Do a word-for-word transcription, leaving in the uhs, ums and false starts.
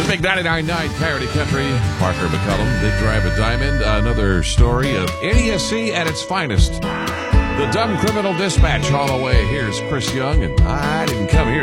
The big ninety-nine point nine Coyote Country, Parker McCullum, Big Drive at Diamond. Another story of N E S C at its finest. The Dumb Criminal Dispatch all the way. Here's Chris Young, and I didn't come here